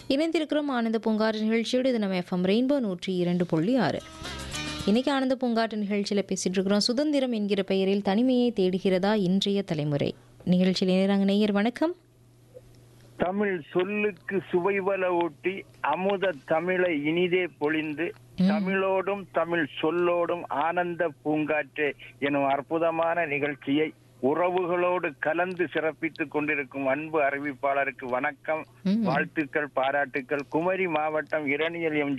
இணைந்திருக்கிறோம் ஆனந்த பூங்காற்று நிகழ்ச்சியோடு. இது நம்ம எஃப்எம் ரெயின்போ 102.6. இன்னைக்கு ஆனந்த பூங்காற்று நிகழ்ச்சியில் பேசிட்டு இருக்கிறோம். சுதந்திரம் என்கிற பெயரில் தனிமையை தேடுகிறதா இன்றைய தலைமுறை. நிகழ்ச்சியில் நேராங்க நேயர் வணக்கம். தமிழ் சொல்லுக்கு சுவைவல ஊட்டி அமுத தமிழை இனிதே பொழிந்து தமிழோடும் தமிழ் சொல்லோடும் ஆனந்த பூங்காற்றே எனும் அற்புதமான நிகழ்ச்சியை உறவுகளோடு கலந்து சிறப்பித்துக் கொண்டிருக்கும் அன்பு அறிவிப்பாளருக்கு வணக்கம், வாழ்த்துக்கள், பாராட்டுக்கள். குமரி மாவட்டம் இரணியல் எம்